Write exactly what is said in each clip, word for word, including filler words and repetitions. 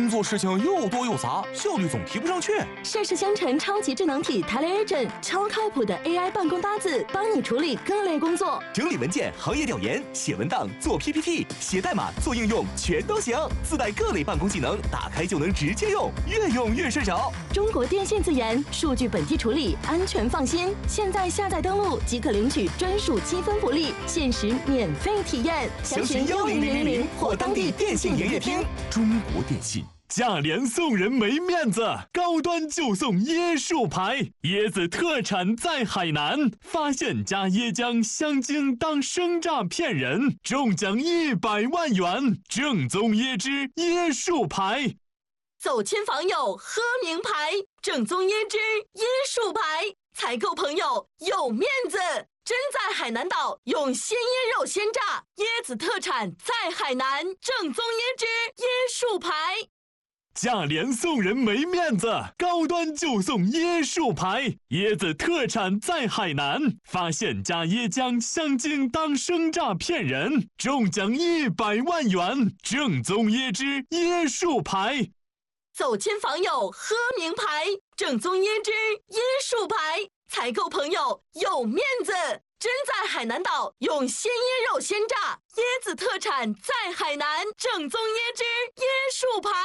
工作事情又多又杂，效率总提不上去。 盛世香橙超级智能体 Tele-Agent， 超靠谱的 A I 办公搭子，帮你处理各类工作， 整理文件、行业调研、写文档、做 P P T、写代码、做应用，全都行。自带各类办公技能，打开就能直接用，越用越顺手。 中国电信自研，数据本地处理，安全放心。现在下载登录即可领取专属积分福利，限时免费体验。 详询幺零零零零或当地电信营业厅。 中国电信。 价廉送人没面子，高端就送椰树牌，椰子特产在海南，发现加椰浆香精当生榨骗人，中奖一百万元，正宗椰汁椰树牌。 走亲访友喝名牌，正宗椰汁椰树牌，采购朋友有面子。真在海南岛用鲜椰肉鲜榨，椰子特产在海南，正宗椰汁椰树牌。 价廉送人没面子，高端就送椰树牌，椰子特产在海南，发现加椰浆香精当生榨骗人，中奖一百万元，正宗椰汁椰树牌。 走亲访友喝名牌，正宗椰汁椰树牌，采购朋友有面子。真在海南岛用鲜椰肉鲜榨，椰子特产在海南，正宗椰汁椰树牌。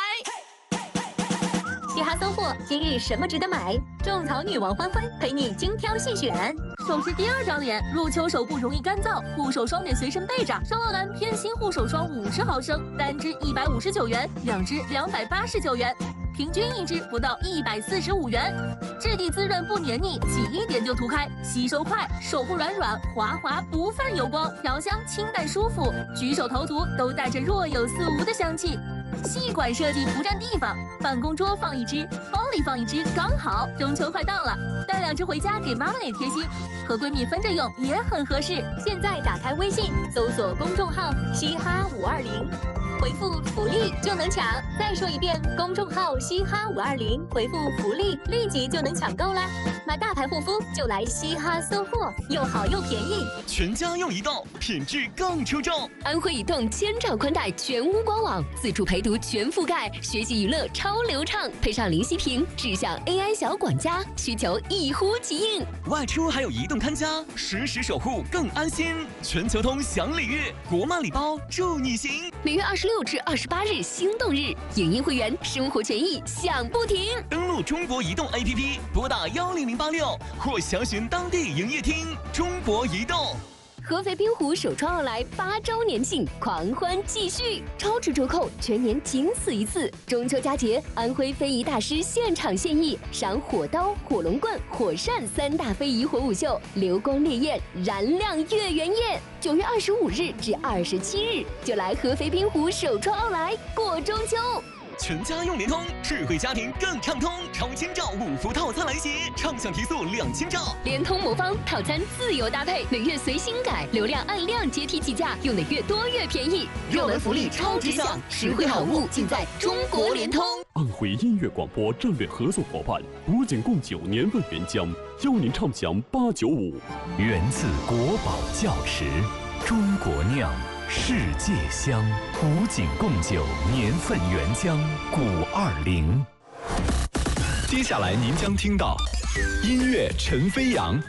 嘻哈搜货今日什么值得买？种草女王欢欢陪你精挑细选。 手持第二张脸，入秋手不容易干燥，护手霜得随身备着。圣洛兰偏心护手霜五十毫升，单支一百五十九元，两支两百八十九元，平均一支不到一百四十五元。质地滋润不黏腻，挤一点就涂开，吸收快，手部软软滑滑，不泛油光，调香清淡舒服，举手投足都带着若有似无的香气。细管设计不占地方，办公桌放一支，包里放一支刚好。中秋快到了，带两支回家给妈妈也贴心，和闺蜜分着用也很合适。 现在打开微信，搜索公众号嘻哈五二零，回复福利就能抢。再说一遍，公众号嘻哈五二零，回复福利立即就能抢购啦！买大牌护肤就来嘻哈搜货，又好又便宜。 全家用移动，品质更出众。 安徽移动千兆宽带全屋官网，自助陪读全覆盖，学习娱乐超流畅，配上林息屏智享 A I 小管家，需求一呼即应。 外出还有移动看家，实时守护更安心。全球通享礼遇，国漫礼包祝你行。 每月二十六至二十八日心动日，影音会员生活权益享不停。 登录中国移动 A P P， 拨打幺零零八六或详询当地营业厅。中国移动。 合肥滨湖首创奥莱八周年庆狂欢继续，超值折扣，全年仅此一次。中秋佳节，安徽非遗大师现场献艺，赏火刀、火龙棍、火扇三大非遗火舞秀，流光烈焰，燃亮月圆夜。九月二十五日至二十七日，就来合肥滨湖首创奥莱过中秋。 全家用联通，智慧家庭更畅通。超千兆五福套餐来袭，畅享提速两千兆。 联通魔方套餐自由搭配，每月随心改，流量按量阶梯计价，用的越多越便宜。热门福利超值享，实惠好物尽在中国联通。 安徽音乐广播战略合作伙伴古井贡酒年份原浆，邀您畅享八九五。 源自国宝窖池，中国酿。世界香，古井贡酒年份原浆古二零。接下来您将听到音乐陈飞扬。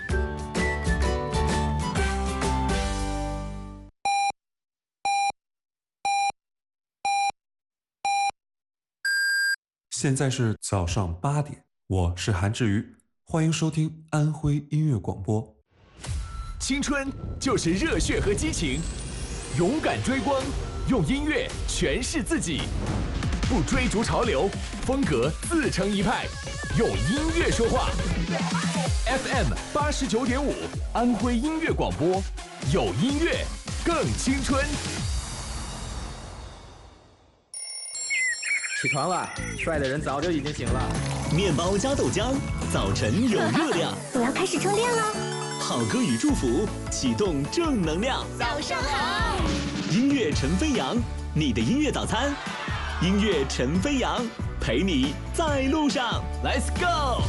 现在是早上八点，我是韩志瑜，欢迎收听安徽音乐广播。 青春就是热血和激情。勇敢追光，用音乐诠释自己，不追逐潮流，风格自成一派，用音乐说话。F M 八十九点五，安徽音乐广播，有音乐更青春。 起床了，帅的人早就已经醒了。 面包加豆浆，早晨有热量。 我要开始充电了。 好歌与祝福，启动正能量。 早上好， 音乐陈飞扬，你的音乐早餐。音乐陈飞扬，陪你在路上。Let's go。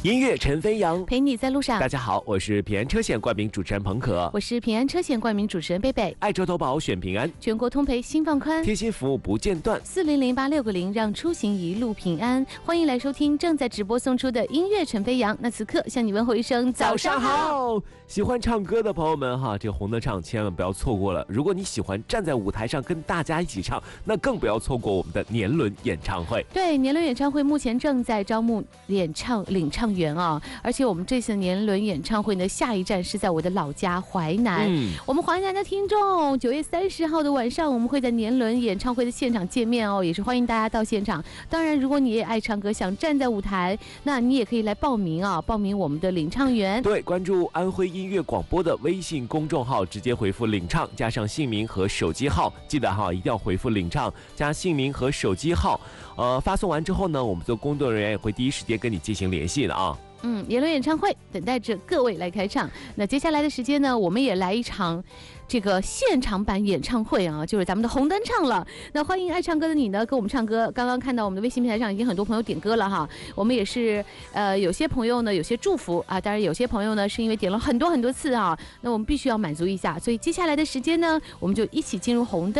音乐陈飞扬， 陪你在路上。 大家好，我是平安车险冠名主持人彭可， 我是平安车险冠名主持人贝贝。 爱车投保选平安， 全国通赔心放宽， 贴心服务不间断。 四零零八六个零，让出行一路平安。欢迎来收听正在直播送出的音乐陈飞扬。那此刻向你问候一声早上好。 喜欢唱歌的朋友们哈，这个红灯唱千万不要错过了。如果你喜欢站在舞台上跟大家一起唱，那更不要错过我们的年轮演唱会。 对，年轮演唱会目前正在招募演唱领唱员啊，而且我们这次年轮演唱会呢，下一站是在我的老家淮南。嗯，我们淮南的听众，九月三十号的晚上，我们会在年轮演唱会的现场见面哦，也是欢迎大家到现场。当然，如果你也爱唱歌，想站在舞台，那你也可以来报名啊，报名我们的领唱员。 对，关注安徽音乐广播的微信公众号，直接回复领唱加上姓名和手机号，记得哈，一定要回复领唱加姓名和手机号。呃，发送完之后呢，我们的工作人员也会第一时间跟你进行联系的啊。 嗯，年轮演唱会等待着各位来开唱。那接下来的时间呢，我们也来一场这个现场版演唱会啊，就是咱们的红灯唱了。那欢迎爱唱歌的你呢，跟我们唱歌。刚刚看到我们的微信平台上已经很多朋友点歌了哈，我们也是呃有些朋友呢有些祝福啊，当然有些朋友呢是因为点了很多很多次啊，那我们必须要满足一下。所以接下来的时间呢，我们就一起进入红灯。